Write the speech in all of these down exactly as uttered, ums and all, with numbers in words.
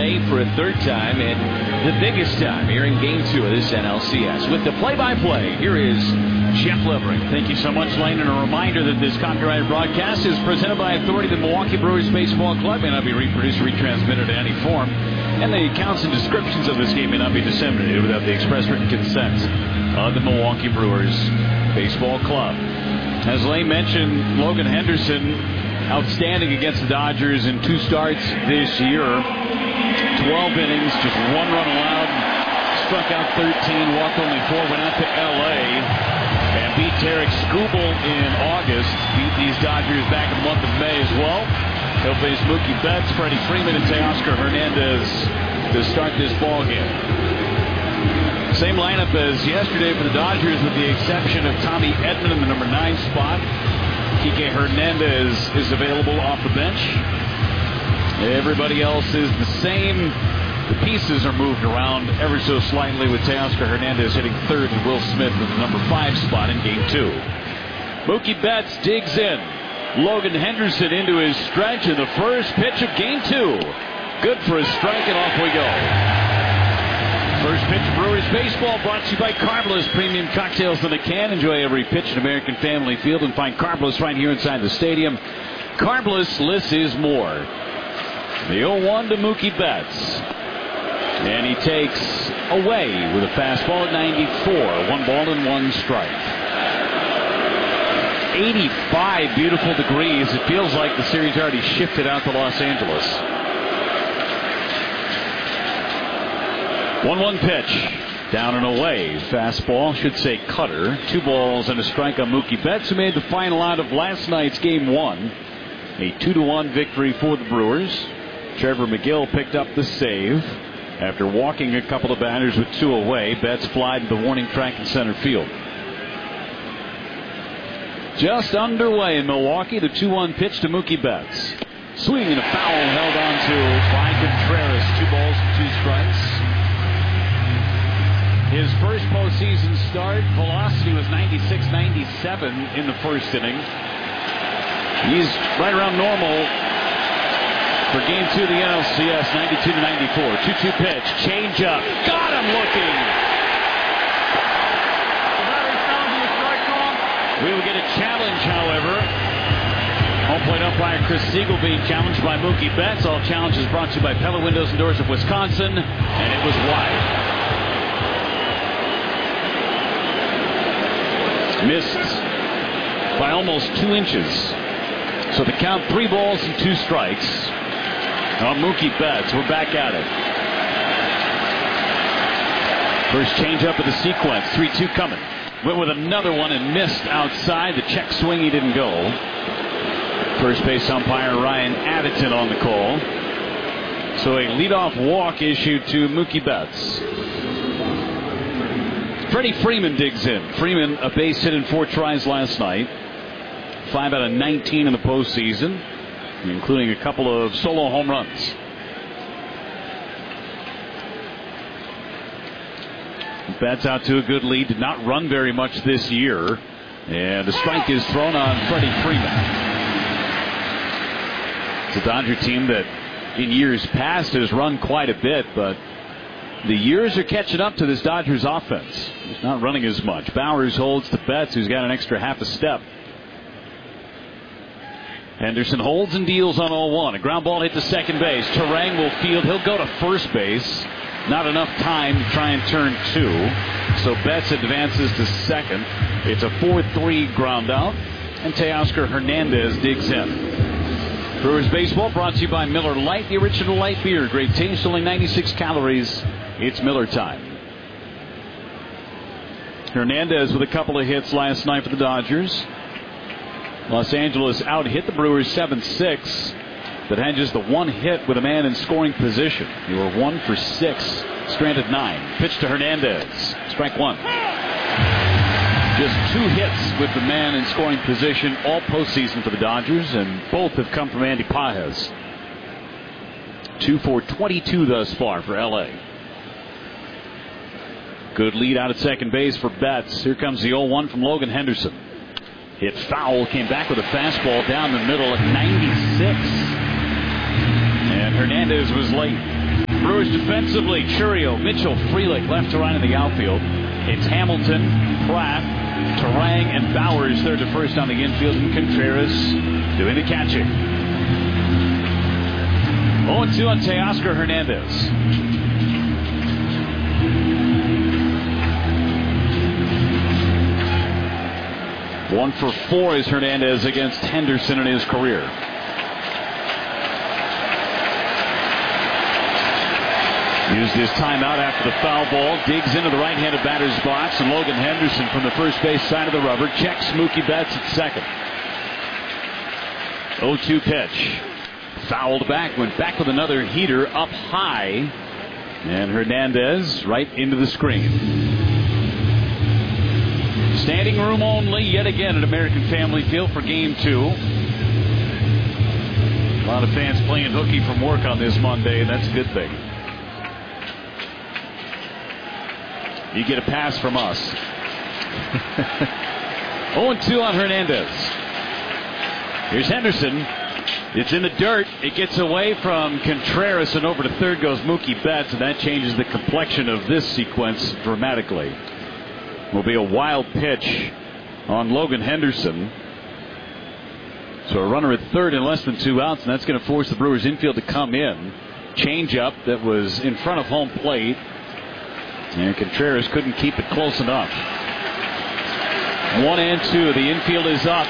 L A for a third time and the biggest time here in Game two of this N L C S. With the play-by-play, here is Jeff Levering. Thank you so much, Lane. And a reminder that this copyrighted broadcast is presented by authority of the Milwaukee Brewers Baseball Club. May not be reproduced or retransmitted in any form. And the accounts and descriptions of this game may not be disseminated without the express written consent of the Milwaukee Brewers Baseball Club. As Lane mentioned, Logan Henderson outstanding against the Dodgers in two starts this year. twelve innings, just one run allowed, struck out thirteen, walked only four, went out to L A and beat Tarek Skubal in August. Beat these Dodgers back in the month of May as well. He'll face Mookie Betts, Freddie Freeman, and Teoscar Hernandez to start this ball game. Same lineup as yesterday for the Dodgers with the exception of Tommy Edman in the number nine spot. Kike Hernandez is available off the bench. Everybody else is the same. The pieces are moved around ever so slightly with Teoscar Hernandez hitting third and Will Smith in the number five spot in game two. Mookie Betts digs in. Logan Henderson into his stretch in the first pitch of game two. Good for a strike, and off we go. First pitch, Brewers baseball, brought to you by Carbliss Premium Cocktails in a Can. Enjoy every pitch at American Family Field and find Carbliss right here inside the stadium. Carbliss, less is more. The oh one to Mookie Betts. And he takes away with a fastball at ninety-four. One ball and one strike. eighty-five beautiful degrees. It feels like the series already shifted out to Los Angeles. one one pitch. Down and away. Fastball, should say cutter. Two balls and a strike on Mookie Betts, who made the final out of last night's game one. A two to one victory for the Brewers. Trevor McGill picked up the save after walking a couple of batters with two away. Betts flied to the warning track in center field. Just underway in Milwaukee. The two one pitch to Mookie Betts. Swing and a foul held on to by Contreras. Two balls and two strikes. His first postseason start, velocity was ninety-six ninety-seven in the first inning. He's right around normal for game two of the N L C S, ninety-two to ninety-four. two two pitch, change up, got him looking. We will get a challenge, however. Home plate umpire Chris Siegel being challenged by Mookie Betts. All challenges brought to you by Pella Windows and Doors of Wisconsin, and it was wide. Missed by almost two inches. So the count, three balls and two strikes on Mookie Betts. We're back at it. First changeup of the sequence. three two coming. Went with another one and missed outside. The check swing, he didn't go. First base umpire Ryan Addington on the call. So a leadoff walk issued to Mookie Betts. Freddie Freeman digs in. Freeman, a base hit in four tries last night. Five out of nineteen in the postseason, including a couple of solo home runs. Betts out to a good lead. Did not run very much this year. And a strike is thrown on Freddie Freeman. It's a Dodger team that in years past has run quite a bit, but the years are catching up to this Dodgers offense. He's not running as much. Bowers holds to Betts, who's got an extra half a step. Henderson holds and deals on oh one. A ground ball hit to second base. Terang will field. He'll go to first base. Not enough time to try and turn two. So Betts advances to second. It's a four three ground out. And Teoscar Hernandez digs in. Brewers baseball brought to you by Miller Lite, the original light beer. Great taste, only ninety-six calories. It's Miller time. Hernandez with a couple of hits last night for the Dodgers. Los Angeles out-hit the Brewers seven six, but had just the one hit with a man in scoring position. They were one for six, stranded nine. Pitch to Hernandez. Strike one. Just two hits with the man in scoring position all postseason for the Dodgers, and both have come from Andy Pages. Two for twenty-two thus far for L A. Good lead out at second base for Betts. Here comes the oh one from Logan Henderson. Hit foul, came back with a fastball down the middle at ninety-six. And Hernandez was late. Brewers defensively, Churio, Mitchell, Frelick, left to right in the outfield. It's Hamilton, Pratt, Terang, and Bowers, third to first on the infield, and Contreras doing the catching. oh and two on Teoscar Hernandez. One for four is Hernandez against Henderson in his career. Used his timeout after the foul ball. Digs into the right-handed batter's box. And Logan Henderson from the first base side of the rubber checks Mookie Betts at second. oh two pitch. Fouled back. Went back with another heater up high. And Hernandez right into the screen. Standing room only yet again at American Family Field for game two. A lot of fans playing hooky from work on this Monday, and that's a good thing. You get a pass from us. oh and two on Hernandez. Here's Henderson. It's in the dirt. It gets away from Contreras, and over to third goes Mookie Betts, and that changes the complexion of this sequence dramatically. Will be a wild pitch on Logan Henderson. So a runner at third in less than two outs, and that's going to force the Brewers infield to come in. Change up that was in front of home plate. And Contreras couldn't keep it close enough. One and two. The infield is up.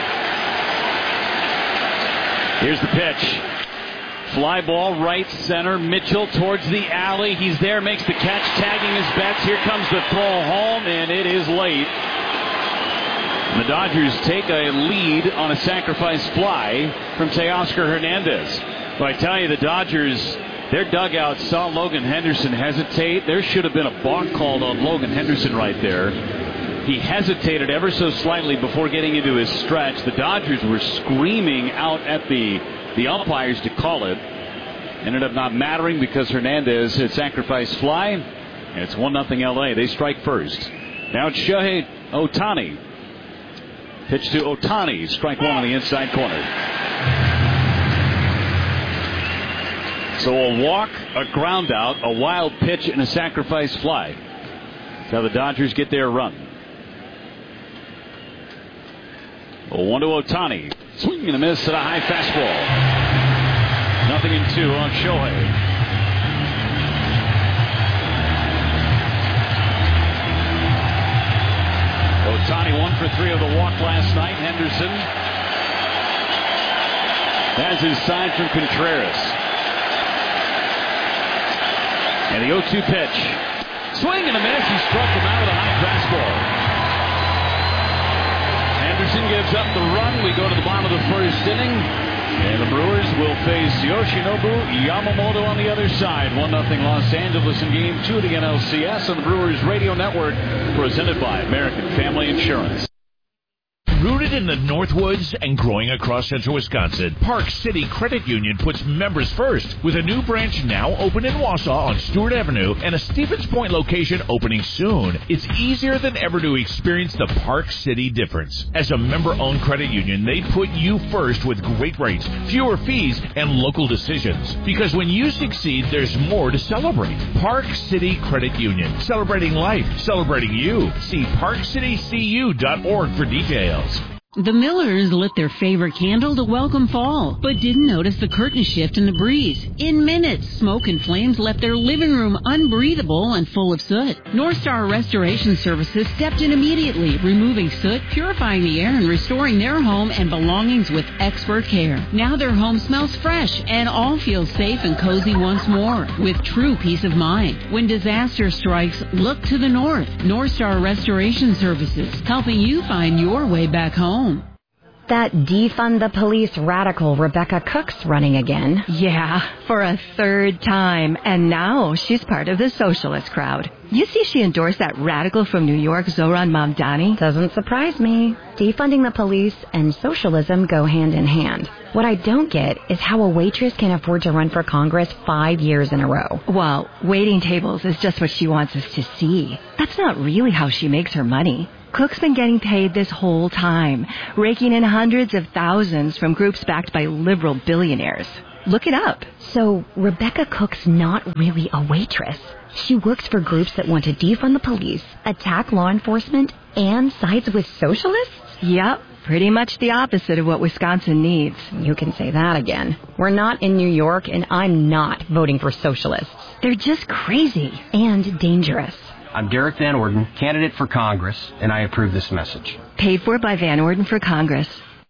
Here's the pitch. Fly ball right center. Mitchell towards the alley. He's there, makes the catch, tagging his Betts. Here comes the throw home, and it is late. And the Dodgers take a lead on a sacrifice fly from Teoscar Hernandez. But I tell you, the Dodgers, their dugout saw Logan Henderson hesitate. There should have been a balk called on Logan Henderson right there. He hesitated ever so slightly before getting into his stretch. The Dodgers were screaming out at the, the umpires to call it. Ended up not mattering because Hernandez had sacrificed fly. And it's one nothing L A. They strike first. Now it's Shohei Ohtani. Pitch to Ohtani. Strike one on the inside corner. So a walk, a ground out, a wild pitch, and a sacrifice fly. That's how the Dodgers get their run. Oh, one to Ohtani. Swing and a miss at a high fastball. Nothing in two on Shohei. Ohtani one for three of the walk last night. Henderson has his side from Contreras. And the oh two pitch. Swing and a miss. He struck him out with a high fastball. Henderson gives up the run. We go to the bottom of the first inning. And the Brewers will face Yoshinobu Yamamoto on the other side. one nothing Los Angeles in game two of the N L C S on the Brewers Radio Network. Presented by American Family Insurance. Rooted in the Northwoods and growing across central Wisconsin, Park City Credit Union puts members first with a new branch now open in Wausau on Stewart Avenue and a Stevens Point location opening soon. It's easier than ever to experience the Park City difference. As a member-owned credit union, they put you first with great rates, fewer fees, and local decisions. Because when you succeed, there's more to celebrate. Park City Credit Union. Celebrating life. Celebrating you. See park city c u dot org for details. The Millers lit their favorite candle to welcome fall, but didn't notice the curtain shift in the breeze. In minutes, smoke and flames left their living room unbreathable and full of soot. North Star Restoration Services stepped in immediately, removing soot, purifying the air, and restoring their home and belongings with expert care. Now their home smells fresh, and all feel safe and cozy once more, with true peace of mind. When disaster strikes, look to the north. North Star Restoration Services, helping you find your way back home. That defund the police radical Rebecca Cook's running again. Yeah, for a third time. And now she's part of the socialist crowd. You see she endorsed that radical from New York, Zohran Mamdani? Doesn't surprise me. Defunding the police and socialism go hand in hand. What I don't get is how a waitress can afford to run for Congress five years in a row. Well, waiting tables is just what she wants us to see. That's not really how she makes her money. Cook's been getting paid this whole time, raking in hundreds of thousands from groups backed by liberal billionaires. Look it up. So Rebecca Cook's not really a waitress. She works for groups that want to defund the police, attack law enforcement, and sides with socialists? Yep, pretty much the opposite of what Wisconsin needs. You can say that again. We're not in New York, and I'm not voting for socialists. They're just crazy. And dangerous. I'm Derek Van Orden, candidate for Congress, and I approve this message. Paid for by Van Orden for Congress.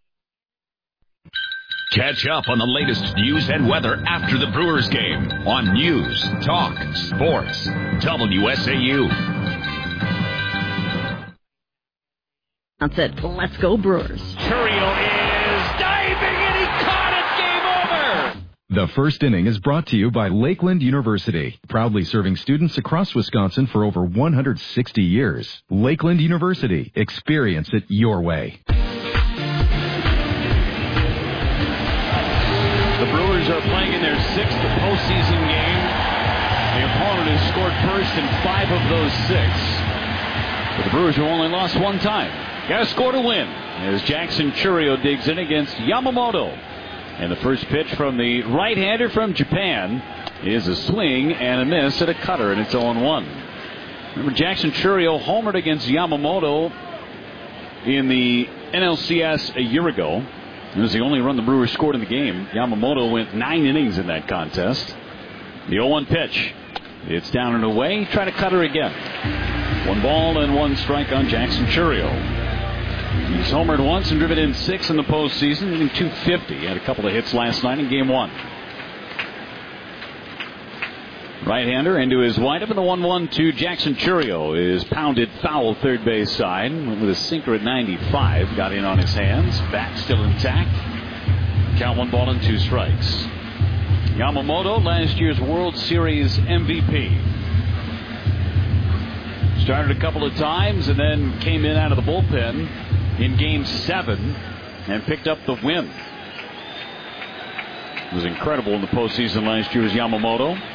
Catch up on the latest news and weather after the Brewers game on News, Talk, Sports, W S A U. That's it. Let's go, Brewers. Chourio is diving, and he caught it. Game over. The first inning is brought to you by Lakeland University, proudly serving students across Wisconsin for over one hundred sixty years. Lakeland University. Experience it your way. The Brewers are playing in their sixth postseason game. The opponent has scored first in five of those six. But the Brewers have only lost one time. Got to score to win as Jackson Chourio digs in against Yamamoto. And the first pitch from the right-hander from Japan is a swing and a miss at a cutter, and it's oh one. Remember, Jackson Chourio homered against Yamamoto in the N L C S a year ago. It was the only run the Brewers scored in the game. Yamamoto went nine innings in that contest. The oh one pitch. It's down and away. Try to cut her again. One ball and one strike on Jackson Chourio. He's homered once and driven in six in the postseason, hitting two fifty. He had a couple of hits last night in game one. Right-hander into his windup, and the one one to Jackson Chourio is pounded foul third base side. Went with a sinker at ninety-five. Got in on his hands. Bat still intact. Count one ball and two strikes. Yamamoto, last year's World Series M V P. Started a couple of times and then came in out of the bullpen in game seven and picked up the win. It was incredible in the postseason last year as Yamamoto.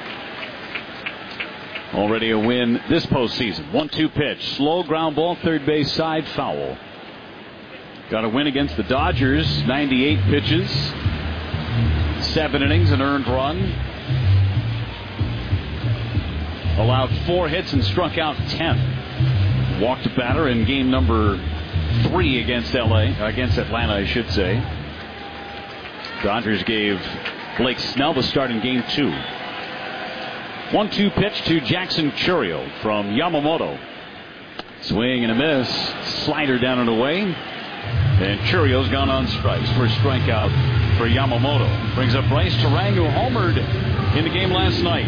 Already a win this postseason. one two pitch. Slow ground ball, third base side, foul. Got a win against the Dodgers. ninety-eight pitches. Seven innings, an earned run. Allowed four hits and struck out ten. Walked a batter in game number three against L A. Against Atlanta, I should say. Dodgers gave Blake Snell the start in game two. one two pitch to Jackson Chourio from Yamamoto. Swing and a miss. Slider down and away. And Chourio's gone on strikes. First strikeout for Yamamoto. Brings up Bryce Turang, who homered in the game last night.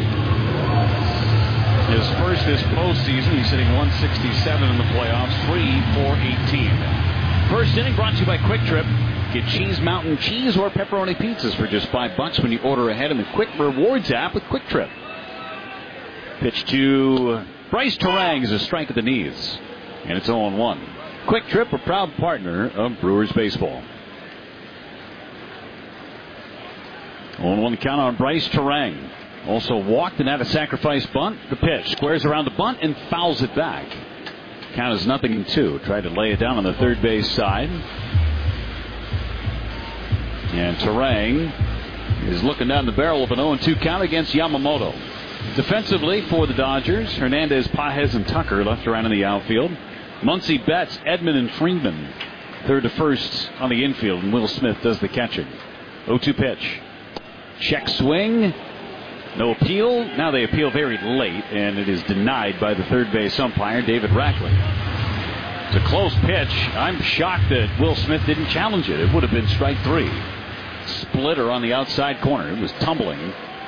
His first this postseason. He's hitting one sixty-seven in the playoffs. three four eighteen. First inning brought to you by Quick Trip. Get Cheese Mountain cheese or pepperoni pizzas for just five bucks when you order ahead in the Quick Rewards app with Quick Trip. Pitch to Bryce Turang is a strike at the knees. And it's oh one. Quick Trip, a proud partner of Brewers baseball. oh one count on Bryce Turang. Also walked and had a sacrifice bunt. The pitch squares around the bunt and fouls it back. Count is nothing in two. Tried to lay it down on the third base side. And Turang is looking down the barrel of an oh two count against Yamamoto. Defensively for the Dodgers, Hernandez, Pajes, and Tucker left around in the outfield. Muncy, Betts, Edman, and Freeman third to first on the infield, and Will Smith does the catching. oh two pitch. Check swing. No appeal. Now they appeal very late, and it is denied by the third base umpire, David Rackley. It's a close pitch. I'm shocked that Will Smith didn't challenge it. It would have been strike three. Splitter on the outside corner. It was tumbling.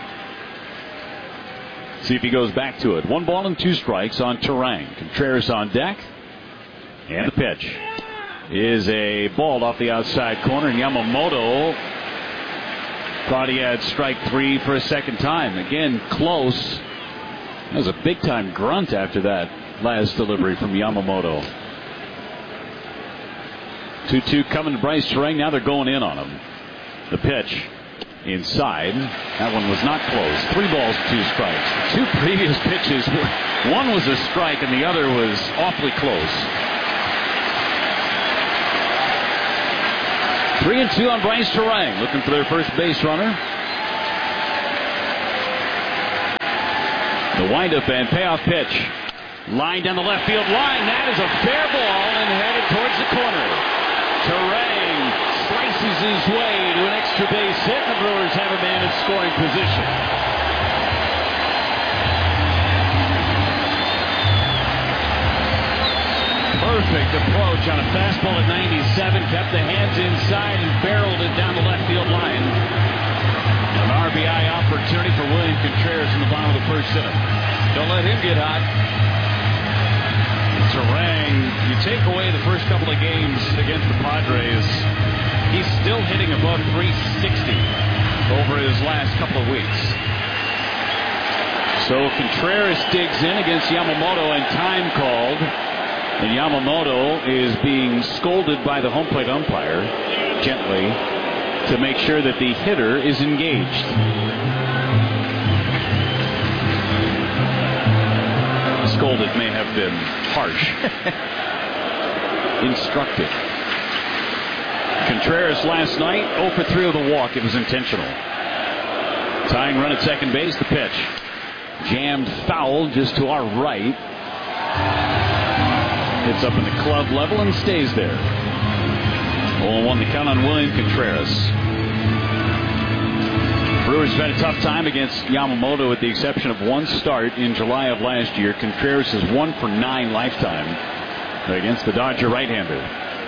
See if he goes back to it. One ball and two strikes on Turang. Contreras on deck. And the pitch is a ball off the outside corner. And Yamamoto thought he had strike three for a second time. Again, close. That was a big-time grunt after that last delivery from Yamamoto. two two coming to Bryce Turang. Now they're going in on him. The pitch inside. That one was not close. Three balls, two strikes. Two previous pitches. One was a strike and the other was awfully close. Three and two on Bryce Turang. Looking for their first base runner. The windup and payoff pitch. Line down the left field line. That is a fair ball and headed towards the corner. Turang slices his way to an extra base hit. The Brewers have a man in scoring position. Perfect approach on a fastball at ninety-seven. Kept the hands inside and barreled it down the left field line. An R B I opportunity for William Contreras in the bottom of the first inning. Don't let him get hot. Turang, you take away the first couple of games against the Padres, he's still hitting above three sixty over his last couple of weeks. So Contreras digs in against Yamamoto and time called. And Yamamoto is being scolded by the home plate umpire gently to make sure that the hitter is engaged. Scolded may have been harsh. Instructive. Contreras last night, oh for three with a walk. It was intentional. Tying run at second base, the pitch. Jammed foul just to our right. It's up in the club level and stays there. oh one the count on William Contreras. Brewers have had a tough time against Yamamoto with the exception of one start in July of last year. Contreras is one for nine lifetime against the Dodger right-hander.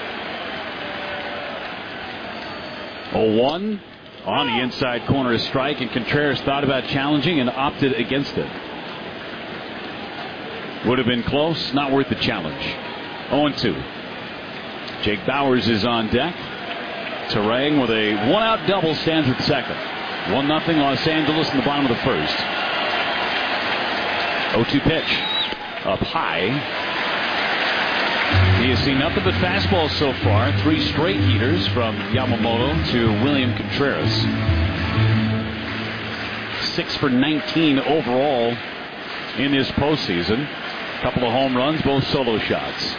oh one on the inside corner a strike, and Contreras thought about challenging and opted against it. Would have been close, not worth the challenge. oh and two. Jake Bauers is on deck. Turang with a one-out double stands at second. one nothing Los Angeles in the bottom of the first. oh two pitch. Up high. He has seen nothing but fastballs so far. Three straight heaters from Yamamoto to William Contreras. Six for nineteen overall in this postseason. Couple of home runs, both solo shots.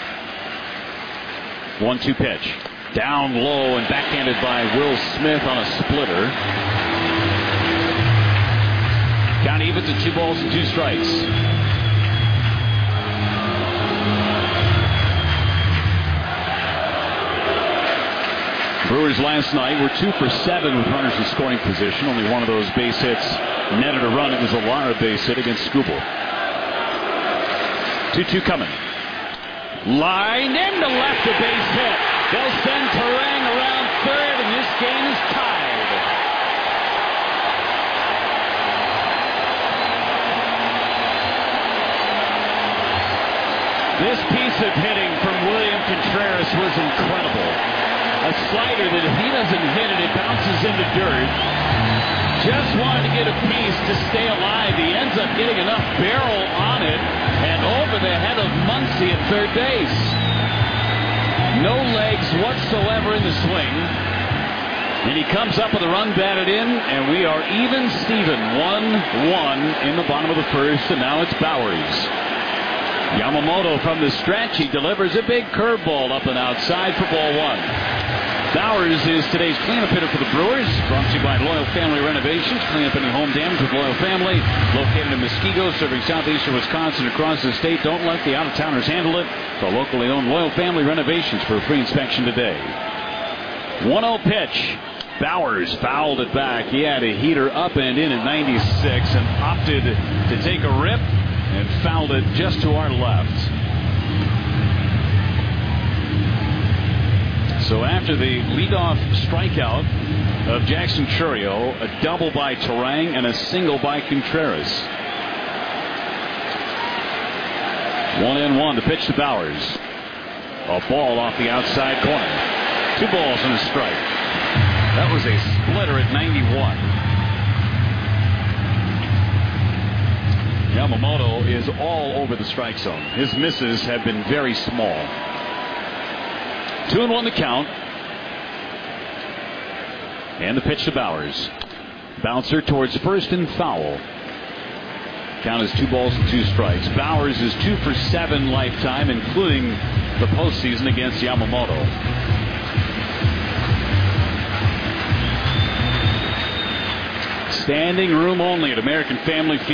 one two pitch. Down low and backhanded by Will Smith on a splitter. Count even to two balls and two strikes. Brewers last night were two for seven with runners in scoring position. Only one of those base hits netted a run. It was a Lara base hit against Skubal. two two coming. Line into left, a base hit. They'll send Turang around third, and this game is tied. This piece of hitting from William Contreras was incredible. A slider that if he doesn't hit it, it bounces into dirt. Just wanted to get a piece to stay alive. He ends up getting enough barrel on it and over the head of Muncy at third base. No legs whatsoever in the swing. And he comes up with a run batted in, and we are even Steven. one one in the bottom of the first, and now it's Bauers. Yamamoto from the stretch. He delivers a big curveball up and outside for ball one. Bauers is today's cleanup hitter for the Brewers. Brought to you by Loyal Family Renovations. Clean up any home damage with Loyal Family. Located in Muskego, serving southeastern Wisconsin across the state. Don't let the out-of-towners handle it. Call locally owned Loyal Family Renovations for a free inspection today. one oh pitch. Bauers fouled it back. He had a heater up and in at ninety-six and opted to take a rip and fouled it just to our left. So after the leadoff strikeout of Jackson Chourio, a double by Turang and a single by Contreras. One and one to pitch to Bauers. A ball off the outside corner. Two balls and a strike. That was a splitter at ninety-one. Yamamoto is all over the strike zone. His misses have been very small. Two and one the count. And the pitch to Bauers. Bouncer towards first and foul. Count is two balls and two strikes. Bauers is two for seven lifetime, including the postseason against Yamamoto. Standing room only at American Family Field.